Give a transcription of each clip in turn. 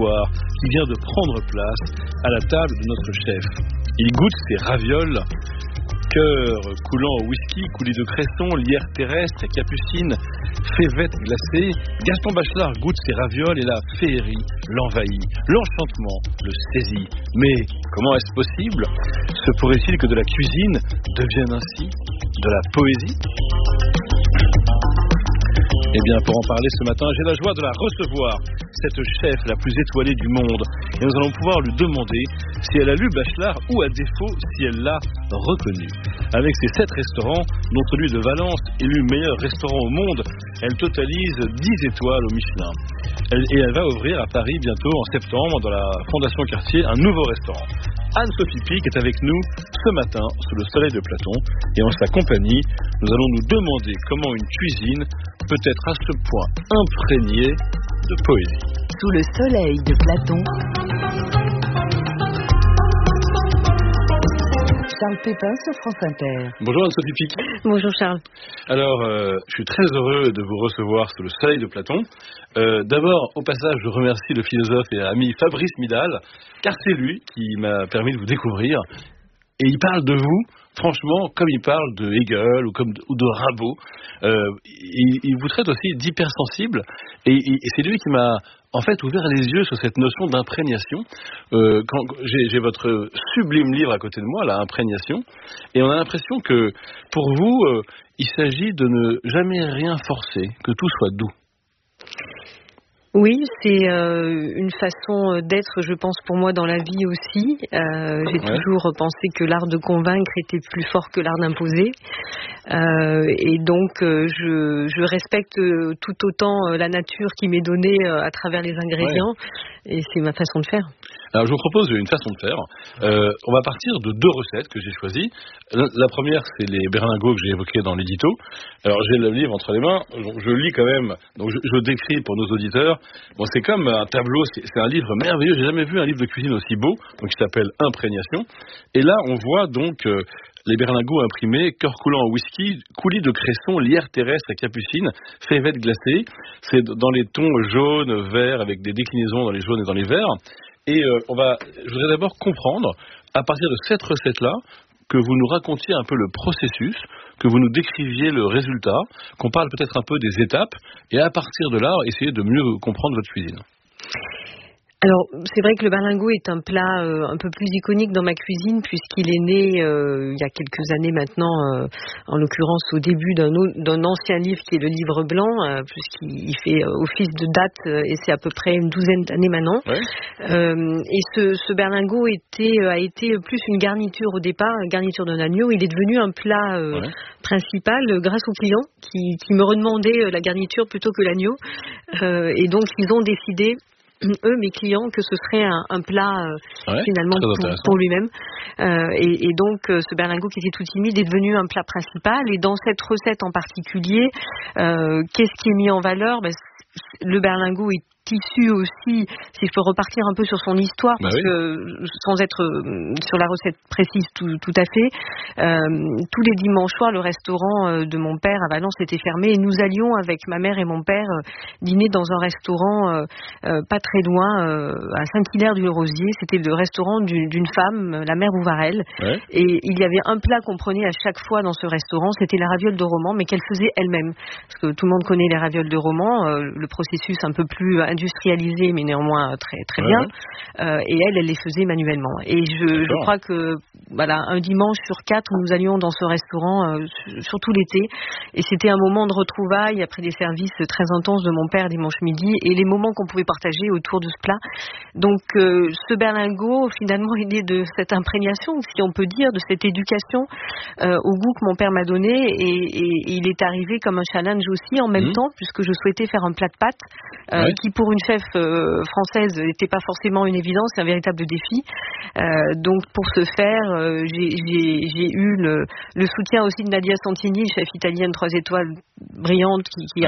soir qui vient de prendre place à la table de notre chef. Il goûte ses ravioles, cœur coulant au whisky, coulis de cresson, lierre terrestre et capucine, févette glacée. Gaston Bachelard goûte ses ravioles et la féerie l'envahit, l'enchantement le saisit. Mais comment est-ce possible? Se pourrait-il que de la cuisine devienne ainsi de la poésie? Eh bien, pour en parler ce matin, j'ai la joie de la recevoir, cette chef la plus étoilée du monde. Et nous allons pouvoir lui demander si elle a lu Bachelard ou, à défaut, si elle l'a reconnu. Avec ses 7 restaurants, dont celui de Valence, élu meilleur restaurant au monde, elle totalise 10 étoiles au Michelin. Elle va ouvrir à Paris bientôt, en septembre, dans la Fondation Cartier, un nouveau restaurant. Anne-Sophie Pic est avec nous ce matin sous le soleil de Platon et en sa compagnie, nous allons nous demander comment une cuisine peut être à ce point imprégnée de poésie. Sous le soleil de Platon, Charles Pépin sur France Inter. Bonjour Anne-Sophie Pic. Bonjour Charles. Alors, je suis très heureux de vous recevoir sous le soleil de Platon. D'abord, au passage, je remercie le philosophe et ami Fabrice Midal, car c'est lui qui m'a permis de vous découvrir. Et il parle de vous, franchement, comme il parle de Hegel ou de Rimbaud. Il vous traite aussi d'hypersensible. Et c'est lui qui m'a, en fait, ouvert les yeux sur cette notion d'imprégnation. Quand j'ai votre sublime livre à côté de moi, là, Imprégnation. Et on a l'impression que, pour vous, il s'agit de ne jamais rien forcer, que tout soit doux. Oui, c'est une façon d'être, je pense, pour moi dans la vie aussi. J'ai toujours pensé que l'art de convaincre était plus fort que l'art d'imposer. Et donc, je respecte tout autant la nature qui m'est donnée à travers les ingrédients. Et c'est ma façon de faire. Alors, je vous propose une façon de faire. On va partir de 2 recettes que j'ai choisies. La première, c'est les berlingots que j'ai évoqués dans l'édito. Alors, j'ai le livre entre les mains. Je lis quand même. Donc, je décris pour nos auditeurs. Bon, c'est comme un tableau. C'est un livre merveilleux. J'ai jamais vu un livre de cuisine aussi beau. Donc, il s'appelle Imprégnation. Et là, on voit donc les berlingots imprimés, cœur coulant au whisky, coulis de cresson, lierre terrestre et capucine, févette glacée. C'est dans les tons jaunes, verts, avec des déclinaisons dans les jaunes et dans les verts. Et je voudrais d'abord comprendre, à partir de cette recette-là, que vous nous racontiez un peu le processus, que vous nous décriviez le résultat, qu'on parle peut-être un peu des étapes, et à partir de là, essayer de mieux comprendre votre cuisine. Alors, c'est vrai que le berlingot est un plat un peu plus iconique dans ma cuisine puisqu'il est né il y a quelques années maintenant, en l'occurrence au début d'un ancien livre qui est le livre blanc, puisqu'il fait office de date et c'est à peu près une douzaine d'années maintenant. Et ce berlingot a été plus une garniture au départ, une garniture d'un agneau. Il est devenu un plat principal grâce aux clients qui me redemandaient la garniture plutôt que l'agneau. Et donc, ils ont décidé, eux, mes clients, que ce serait un plat finalement pour lui-même. Et donc, ce berlingot qui était tout timide est devenu un plat principal. Et dans cette recette en particulier, qu'est-ce qui est mis en valeur? Le berlingot est issu aussi, si je peux repartir un peu sur son histoire, parce que sans être sur la recette précise tout à fait, tous les dimanches soirs, le restaurant de mon père à Valence était fermé et nous allions avec ma mère et mon père dîner dans un restaurant pas très loin, à Saint-Hilaire-du-Rosier. C'était le restaurant d'une femme, la mère Ouvarel, et il y avait un plat qu'on prenait à chaque fois dans ce restaurant, c'était la raviole de roman, mais qu'elle faisait elle-même, parce que tout le monde connaît les ravioles de roman, le processus un peu plus industrialisé mais néanmoins très très bien, et elle les faisait manuellement. Et je crois que un dimanche sur 4 nous allions dans ce restaurant, surtout l'été, et c'était un moment de retrouvailles après des services très intenses de mon père dimanche midi et les moments qu'on pouvait partager autour de ce plat. Donc ce berlingot finalement est né de cette imprégnation, si on peut dire, de cette éducation au goût que mon père m'a donné, et il est arrivé comme un challenge aussi en même temps, puisque je souhaitais faire un plat de pâtes qui pour une chef française n'était pas forcément une évidence, c'est un véritable défi. Donc pour ce faire, j'ai eu le soutien aussi de Nadia Santini, chef italienne 3 étoiles brillante, qui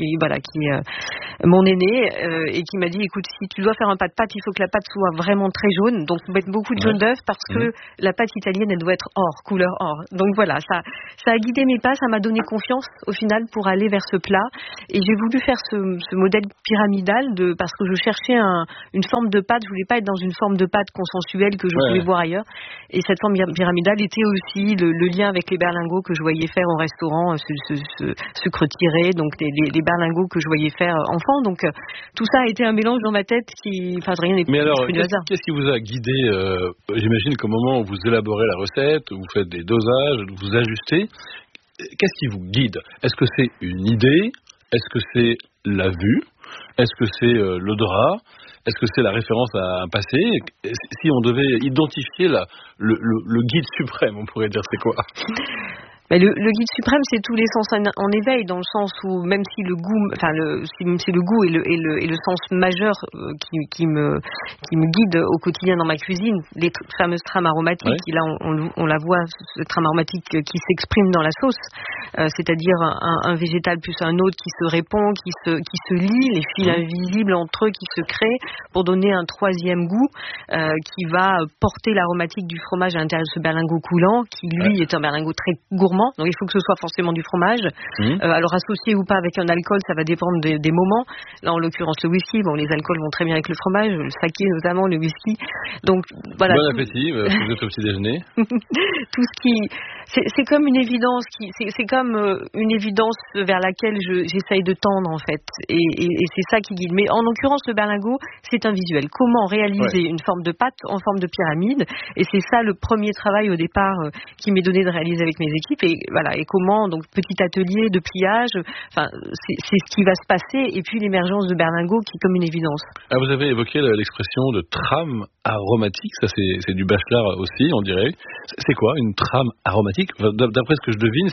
est mon aînée, et qui m'a dit, écoute, si tu dois faire un plat de pâte, il faut que la pâte soit vraiment très jaune, donc mettre beaucoup de jaune d'œuf, parce que la pâte italienne, elle doit être or, couleur or. Donc voilà, ça a guidé mes pas, ça m'a donné confiance au final pour aller vers ce plat, et j'ai voulu faire ce modèle pyramidal pyramidale parce que je cherchais une forme de pâte. Je voulais pas être dans une forme de pâte consensuelle que je pouvais voir ailleurs. Et cette forme pyramidale était aussi le lien avec les berlingots que je voyais faire au restaurant, sucre tiré, donc les berlingots que je voyais faire enfant. Donc tout ça a été un mélange dans ma tête rien n'est Mais alors, du hasard. qu'est-ce qui vous a guidé j'imagine qu'au moment où vous élaborez la recette, où vous faites des dosages, où vous ajustez, qu'est-ce qui vous guide? Est-ce que c'est une idée? Est-ce que c'est la vue? Est-ce que c'est l'odorat? Est-ce que c'est la référence à un passé? Si on devait identifier le guide suprême, on pourrait dire c'est quoi? Mais le guide suprême, c'est tous les sens en éveil, dans le sens où même si le goût, c'est le goût et le sens majeur qui me guide au quotidien dans ma cuisine, les fameuses trames aromatiques. Et là, on la voit, cette trame aromatique qui s'exprime dans la sauce, c'est-à-dire un végétal plus un autre qui se répond, qui se lie, les fils invisibles entre eux qui se créent pour donner un troisième goût qui va porter l'aromatique du fromage à l'intérieur de ce berlingot coulant, qui lui est un berlingot très gourmand. Donc il faut que ce soit forcément du fromage. Alors associé ou pas avec un alcool, ça va dépendre des moments. Là en l'occurrence le whisky, les alcools vont très bien avec le fromage, le saké notamment, le whisky. Donc voilà. Bon appétit, vous êtes au petit déjeuner. Tout ce qui c'est comme une évidence c'est comme une évidence vers laquelle j'essaye de tendre en fait. Et c'est ça qui guide. Mais en l'occurrence le berlingot, c'est un visuel. Comment réaliser une forme de pâte en forme de pyramide, et c'est ça le premier travail au départ qui m'est donné de réaliser avec mes équipes. Et comment, donc petit atelier de pliage, c'est ce qui va se passer, et puis l'émergence de berlingot qui est comme une évidence. Alors vous avez évoqué l'expression de trame aromatique, ça c'est du Bachelard aussi, on dirait. C'est quoi une trame aromatique? D'après ce que je devine,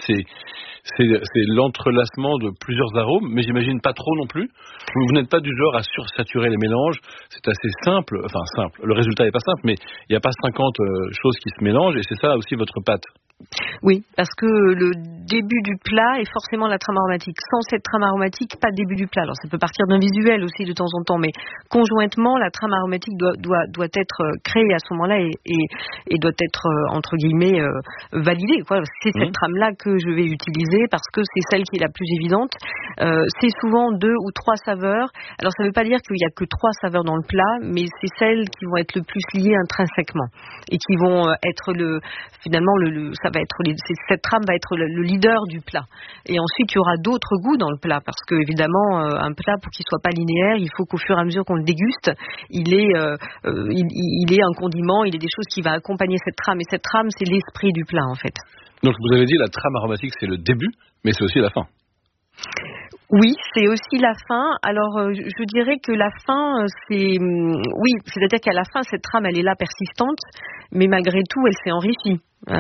c'est l'entrelacement de plusieurs arômes, mais j'imagine pas trop non plus. Vous n'êtes pas du genre à sursaturer les mélanges, c'est assez simple, le résultat n'est pas simple, mais il n'y a pas 50 choses qui se mélangent, et c'est ça aussi votre pâte. Oui, parce que le début du plat est forcément la trame aromatique. Sans cette trame aromatique, pas de début du plat. Alors ça peut partir d'un visuel aussi de temps en temps, mais conjointement, la trame aromatique doit être créée à ce moment-là et doit être, entre guillemets, validée. C'est cette trame-là que je vais utiliser parce que c'est celle qui est la plus évidente. C'est souvent 2 ou 3 saveurs. Alors ça ne veut pas dire qu'il n'y a que 3 saveurs dans le plat, mais c'est celles qui vont être le plus liées intrinsèquement et qui vont être cette trame va être le leader du plat. Et ensuite, il y aura d'autres goûts dans le plat, parce que évidemment, un plat, pour qu'il soit pas linéaire, il faut qu'au fur et à mesure qu'on le déguste, il ait un condiment, il ait des choses qui va accompagner cette trame. Et cette trame, c'est l'esprit du plat, en fait. Donc, vous avez dit la trame aromatique, c'est le début, mais c'est aussi la fin. Oui, c'est aussi la fin. Alors, je dirais que la fin, c'est-à-dire qu'à la fin, cette trame, elle est là persistante, mais malgré tout, elle s'est enrichie.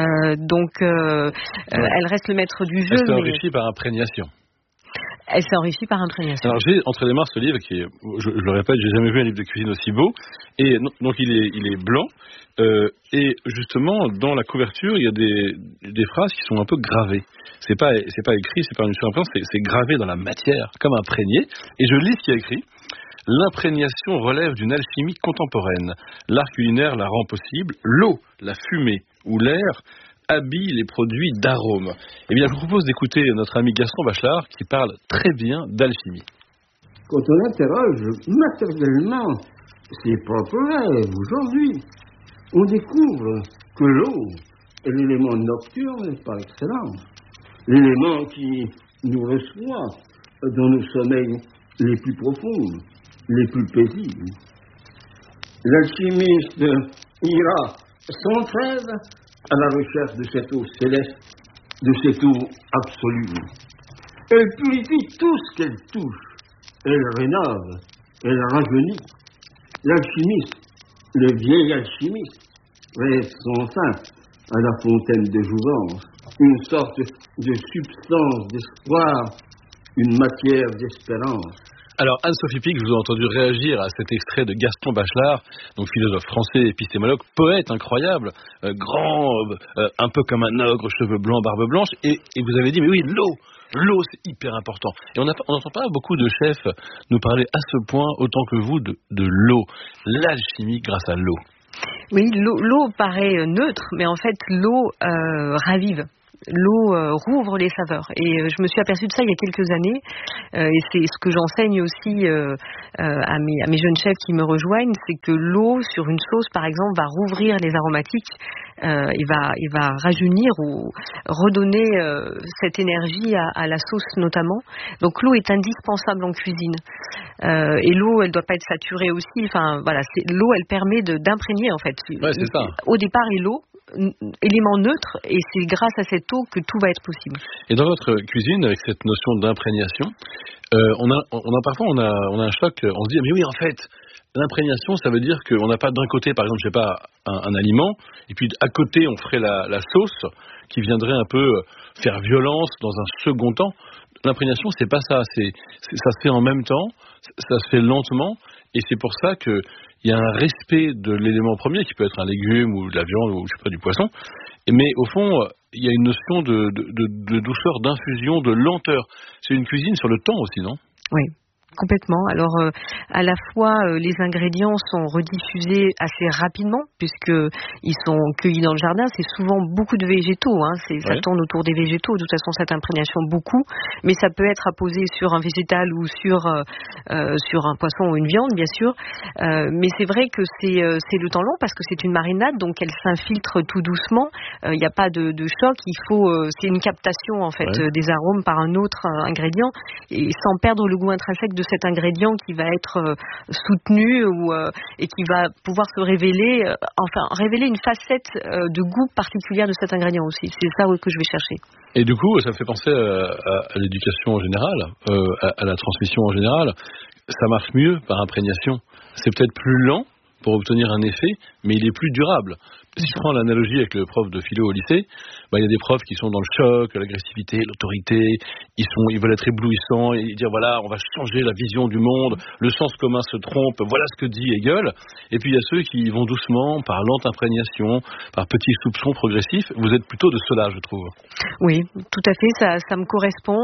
Elle reste le maître du jeu. Elle s'est enrichie par imprégnation. Elle s'est enrichie par imprégnation. Alors j'ai entre les mains ce livre qui est, je le répète, j'ai jamais vu un livre de cuisine aussi beau. Et donc il est blanc. Et justement dans la couverture il y a des phrases qui sont un peu gravées. C'est pas écrit, c'est pas une surimprimante, c'est gravé dans la matière comme imprégné. Et je lis ce qui est écrit. L'imprégnation relève d'une alchimie contemporaine. L'art culinaire la rend possible. L'eau, la fumée ou l'air habille les produits d'arôme. Eh bien, je vous propose d'écouter notre ami Gaston Bachelard qui parle très bien d'alchimie. Quand on interroge matériellement ces propres rêves aujourd'hui, on découvre que l'eau est l'élément nocturne par excellence, l'élément qui nous reçoit dans nos sommeils les plus profonds, les plus paisibles. L'alchimiste ira sans trêve à la recherche de cette eau céleste, de cette eau absolue. Elle purifie tout ce qu'elle touche. Elle rénove, elle rajeunit. L'alchimiste, le vieil alchimiste, rêve sans fin à la fontaine de jouvence, une sorte de substance d'espoir, une matière d'espérance. Alors, Anne-Sophie Pic, je vous ai entendu réagir à cet extrait de Gaston Bachelard, donc philosophe français, épistémologue, poète incroyable, grand, un peu comme un ogre, cheveux blancs, barbe blanche, et vous avez dit, mais oui, l'eau, c'est hyper important. Et on n'entend pas beaucoup de chefs nous parler à ce point, autant que vous, de l'eau, l'alchimie grâce à l'eau. Oui, l'eau paraît neutre, mais en fait, l'eau ravive. L'eau rouvre les saveurs. Et je me suis aperçue de ça il y a quelques années. Et c'est ce que j'enseigne aussi à mes jeunes chefs qui me rejoignent, c'est que l'eau sur une sauce, par exemple, va rouvrir les aromatiques. Il va rajeunir ou redonner cette énergie à la sauce notamment. Donc l'eau est indispensable en cuisine. Et l'eau, elle doit pas être saturée aussi. Enfin voilà, l'eau, elle permet d'imprégner en fait. Ouais, c'est ça. Au départ, est l'eau, élément neutre, et c'est grâce à cette eau que tout va être possible. Et dans votre cuisine, avec cette notion d'imprégnation, parfois on a un choc. On se dit mais oui, en fait, l'imprégnation, ça veut dire qu'on n'a pas d'un côté, par exemple, je sais pas, un aliment, et puis à côté on ferait la sauce qui viendrait un peu faire violence dans un second temps. L'imprégnation, c'est pas ça. Ça se fait en même temps, ça se fait lentement, et c'est pour ça que il y a un respect de l'élément premier qui peut être un légume ou de la viande ou je sais pas du poisson. Mais au fond, il y a une notion de douceur, d'infusion, de lenteur. C'est une cuisine sur le temps aussi, non ? Oui. Complètement. Alors, à la fois, les ingrédients sont rediffusés assez rapidement puisqu'ils sont cueillis dans le jardin. C'est souvent beaucoup de végétaux. Ça tourne autour des végétaux. De toute façon, cette imprégnation beaucoup. Mais ça peut être apposé sur un végétal ou sur un poisson ou une viande, bien sûr. Mais c'est vrai que c'est le temps long parce que c'est une marinade, donc elle s'infiltre tout doucement. Il n'y a pas de choc. C'est une captation en fait des arômes par un autre ingrédient et sans perdre le goût intrinsèque de cet ingrédient qui va être soutenu et qui va pouvoir se révéler une facette de goût particulière de cet ingrédient aussi. C'est ça que je vais chercher. Et du coup, ça me fait penser à l'éducation en général, à la transmission en général. Ça marche mieux par imprégnation. C'est peut-être plus lent pour obtenir un effet, mais il est plus durable. Si je prends l'analogie avec le prof de philo au lycée, il y a des profs qui sont dans le choc, l'agressivité, l'autorité, ils veulent être éblouissants et dire voilà, on va changer la vision du monde, le sens commun se trompe, voilà ce que dit Hegel. Et puis il y a ceux qui vont doucement, par lente imprégnation, par petits soupçons progressifs. Vous êtes plutôt de cela, je trouve. Oui, tout à fait, ça me correspond.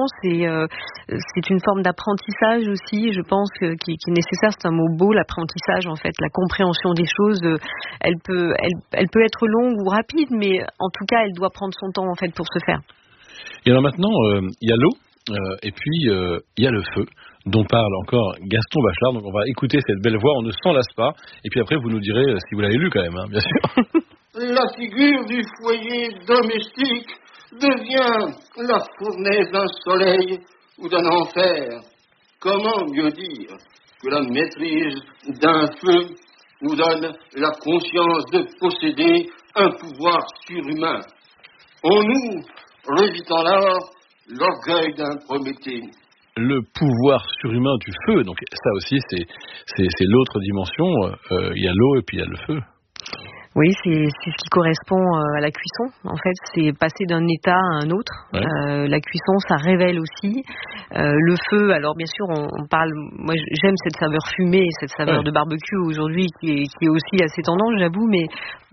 C'est une forme d'apprentissage aussi, je pense, qui est nécessaire. C'est un mot beau, l'apprentissage en fait, la compréhension des choses. Elle peut être longue ou rapide, mais en tout cas, elle doit prendre son temps en fait pour se faire. Et alors maintenant, il y a l'eau et puis il y a le feu, dont parle encore Gaston Bachelard. Donc on va écouter cette belle voix, on ne s'en lasse pas. Et puis après, vous nous direz si vous l'avez lu quand même, bien sûr. La figure du foyer domestique devient la fournaise d'un soleil ou d'un enfer. Comment mieux dire que la maîtrise d'un feu nous donne la conscience de posséder un pouvoir surhumain. En nous, revit alors l'orgueil d'un Prométhée. Le pouvoir surhumain du feu, donc ça aussi c'est l'autre dimension, il y a l'eau et puis il y a le feu. Oui, c'est ce qui correspond à la cuisson. En fait, c'est passer d'un état à un autre. Ouais. La cuisson, ça révèle aussi. Le feu, alors bien sûr, on parle. Moi, j'aime cette saveur fumée, cette saveur de barbecue aujourd'hui, qui est aussi assez tendance, j'avoue. Mais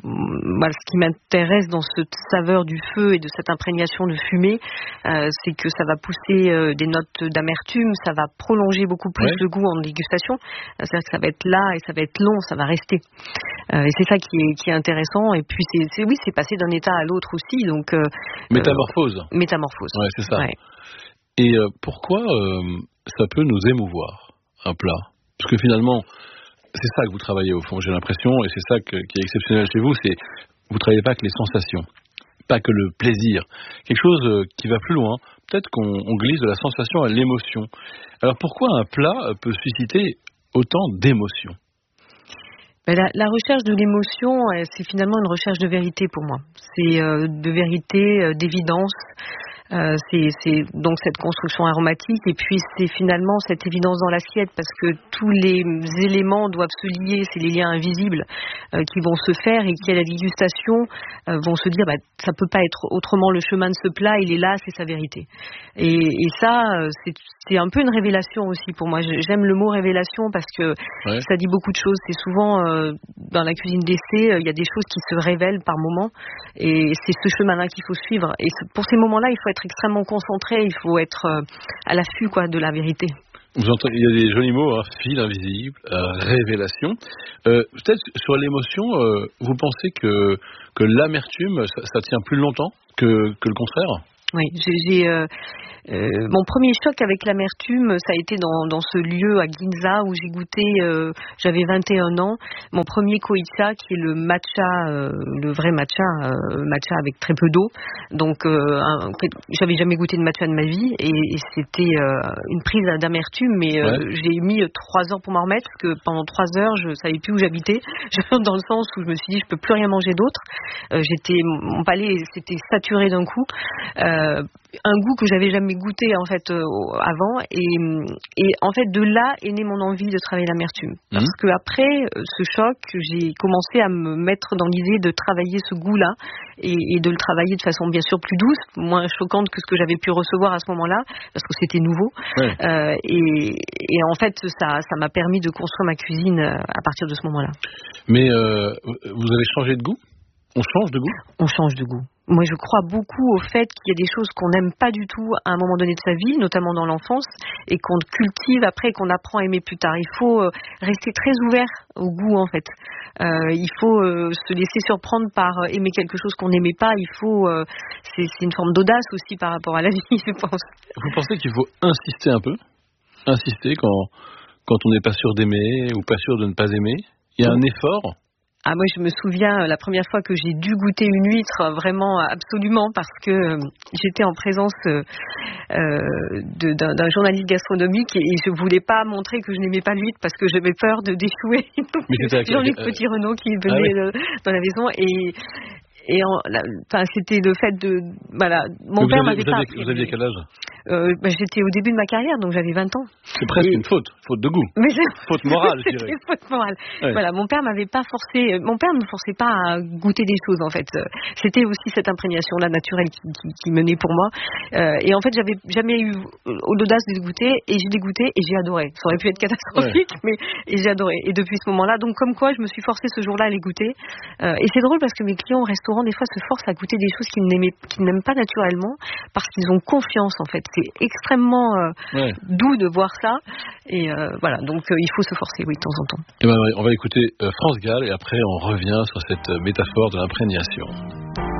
ce qui m'intéresse dans cette saveur du feu et de cette imprégnation de fumée, c'est que ça va pousser des notes d'amertume, ça va prolonger beaucoup plus le goût en dégustation. C'est-à-dire que ça va être là et ça va être long, ça va rester. Et c'est ça qui est intéressant. Et puis c'est passer d'un état à l'autre aussi. Donc métamorphose. Ouais, c'est ça. Ouais. Et pourquoi ça peut nous émouvoir un plat ? Parce que finalement, c'est ça que vous travaillez au fond. J'ai l'impression, et c'est ça qui est exceptionnel chez vous, c'est vous travaillez pas que les sensations, pas que le plaisir. Quelque chose qui va plus loin. Peut-être qu'on glisse de la sensation à l'émotion. Alors pourquoi un plat peut susciter autant d'émotions ? La recherche de l'émotion, c'est finalement une recherche de vérité pour moi. C'est de vérité, d'évidence. C'est donc cette construction aromatique et puis c'est finalement cette évidence dans l'assiette parce que tous les éléments doivent se lier, c'est les liens invisibles qui vont se faire et qui à la dégustation vont se dire ça peut pas être autrement, le chemin de ce plat il est là, c'est sa vérité. Et ça c'est un peu une révélation aussi pour moi. J'aime le mot révélation parce que ça dit beaucoup de choses. C'est souvent dans la cuisine d'essai, il y a des choses qui se révèlent par moment et c'est ce chemin-là qu'il faut suivre. Et pour ces moments-là, il faut être extrêmement concentré, il faut être à l'affût de la vérité. Vous entendez, il y a des jolis mots, fil invisible, révélation. Peut-être sur l'émotion, vous pensez que l'amertume, ça tient plus longtemps que le contraire? Oui, mon premier choc avec l'amertume, ça a été dans ce lieu à Ginza où j'ai goûté, j'avais 21 ans, mon premier koicha qui est le matcha, le vrai matcha avec très peu d'eau. Donc, j'avais jamais goûté de matcha de ma vie et c'était une prise d'amertume, mais j'ai mis 3 heures pour m'en remettre parce que pendant 3 heures, je savais plus où j'habitais, dans le sens où je me suis dit je peux plus rien manger d'autre. Mon palais s'était saturé d'un coup. Un goût que j'avais jamais goûté en fait avant et en fait de là est née mon envie de travailler l'amertume parce que après ce choc j'ai commencé à me mettre dans l'idée de travailler ce goût là et de le travailler de façon bien sûr plus douce, moins choquante que ce que j'avais pu recevoir à ce moment-là parce que c'était nouveau et en fait ça m'a permis de construire ma cuisine à partir de ce moment-là. Mais vous avez changé de goût? On change de goût? On change de goût. Moi, je crois beaucoup au fait qu'il y a des choses qu'on n'aime pas du tout à un moment donné de sa vie, notamment dans l'enfance, et qu'on cultive après et qu'on apprend à aimer plus tard. Il faut rester très ouvert au goût, en fait. Il faut se laisser surprendre par aimer quelque chose qu'on n'aimait pas. C'est une forme d'audace aussi par rapport à la vie, je pense. Vous pensez qu'il faut insister un peu? Insister quand on n'est pas sûr d'aimer ou pas sûr de ne pas aimer? Il y a un effort? Ah, moi, je me souviens la première fois que j'ai dû goûter une huître, vraiment absolument, parce que j'étais en présence d'un journaliste gastronomique et je voulais pas montrer que je n'aimais pas l'huître parce que j'avais peur d'échouer. Jean-Luc Petit-Renaud qui venait dans la maison c'était le fait de... Voilà, mon père m'avait pas appris. Vous aviez quel âge? J'étais au début de ma carrière, donc j'avais 20 ans. C'est presque une faute de goût. Faute morale, je dirais. C'était faute morale. Ouais. Voilà, mon père m'avait pas forcé, mon père ne me forçait pas à goûter des choses, en fait. C'était aussi cette imprégnation-là naturelle qui menait pour moi. Et en fait, j'avais jamais eu l'audace de goûter, et j'ai dégoûté, et j'ai adoré. Ça aurait pu être catastrophique, mais j'ai adoré. Et depuis ce moment-là, donc comme quoi, je me suis forcée ce jour-là à les goûter. Et c'est drôle parce que mes clients au restaurant, des fois, se forcent à goûter des choses qu'ils n'aiment pas naturellement, parce qu'ils ont confiance, en fait. C'est extrêmement doux de voir ça et voilà, donc il faut se forcer, oui, de temps en temps. Et ben, on va écouter France Gall et après on revient sur cette métaphore de l'imprégnation.